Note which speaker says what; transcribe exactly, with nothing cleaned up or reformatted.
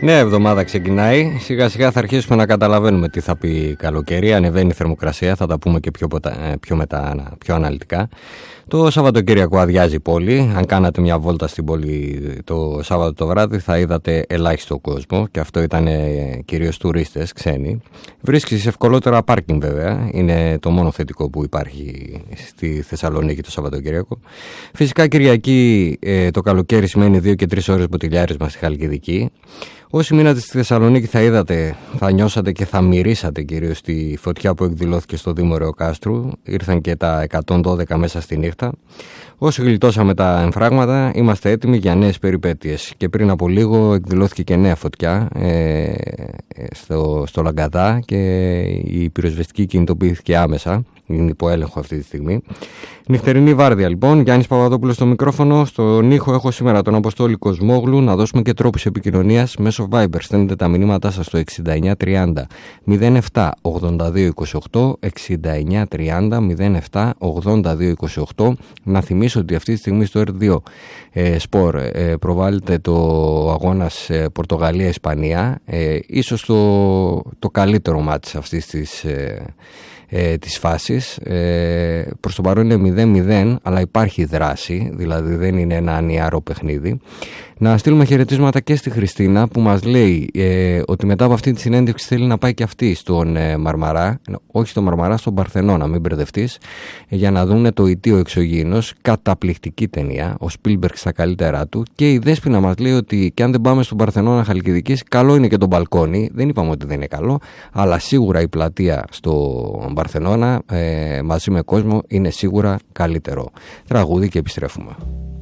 Speaker 1: Νέα εβδομάδα ξεκινάει. Σιγά σιγά θα αρχίσουμε να καταλαβαίνουμε τι θα πει καλοκαίρι. Ανεβαίνει η θερμοκρασία, θα τα πούμε και πιο, πιο μετά, πιο αναλυτικά. Το Σαββατοκύριακο αδειάζει η πόλη. Αν κάνατε μια βόλτα στην πόλη το Σάββατο το βράδυ, θα είδατε ελάχιστο κόσμο, και αυτό ήταν κυρίως τουρίστες, ξένοι. Βρίσκεις σε ευκολότερα πάρκινγκ, βέβαια. Είναι το μόνο θετικό που υπάρχει στη Θεσσαλονίκη το Σαββατοκύριακο. Φυσικά Κυριακή ε, το καλοκαίρι σημαίνει δύο και τρεις ώρες μποτιλιάρισμα στη Χαλκιδική. Όσοι μείνατε στη Θεσσαλονίκη θα είδατε, θα νιώσατε και θα μυρίσατε κυρίως τη φωτιά που εκδηλώθηκε στο Δήμο Ρεοκάστρου. Ήρθαν και τα εκατόν δώδεκα μέσα στη νύχτα. Όσοι γλιτώσαμε τα εμφράγματα, είμαστε έτοιμοι για νέες περιπέτειες. Και πριν από λίγο εκδηλώθηκε και νέα φωτιά ε, στο, στο Λαγκαδά, και η πυροσβεστική κινητοποιήθηκε άμεσα. Είναι υπό έλεγχο αυτή τη στιγμή. Νυχτερινή βάρδια λοιπόν. Γιάννης Παπαδόπουλος στο μικρόφωνο. Στον ήχο έχω σήμερα τον Αποστόλη Κοσμόγλου. Να δώσουμε και τρόπους επικοινωνίας μέσω Viber. Στέλνετε τα μηνύματά σας στο εξήντα εννιά τριάντα μηδέν επτά ογδόντα δύο είκοσι οκτώ, εξήντα εννιά τριάντα μηδέν επτά ογδόντα δύο είκοσι οκτώ. Να θυμίσω ότι αυτή τη στιγμή στο Ερ δύο ε, Σπορ ε, προβάλλεται το αγώνας ε, Πορτογαλία-Ισπανία. Ε, ίσως το, το καλύτερο μάτς αυτής της ε, Ε, της φάσης. Ε, προς το παρόν είναι μηδέν μηδέν, αλλά υπάρχει δράση, δηλαδή δεν είναι ένα ανιαρό παιχνίδι. Να στείλουμε χαιρετίσματα και στη Χριστίνα, που μας λέει ε, ότι μετά από αυτή τη συνέντευξη θέλει να πάει και αυτή στον ε, Μαρμαρά, όχι στον Μαρμαρά, στον Παρθενώνα, μην μπερδευτείς, ε, για να δούνε το Ητίο Εξωγήινος. Καταπληκτική ταινία, ο Σπίλμπεργκ στα καλύτερά του. Και η Δέσποινα μας λέει ότι και αν δεν πάμε στον Παρθενώνα Χαλκιδικής, καλό είναι και το μπαλκόνι. Δεν είπαμε ότι δεν είναι καλό, αλλά σίγουρα η πλατεία στο Παρθενώνα ε, μαζί με κόσμο είναι σίγουρα καλύτερο. Τραγούδι και επιστρέφουμε.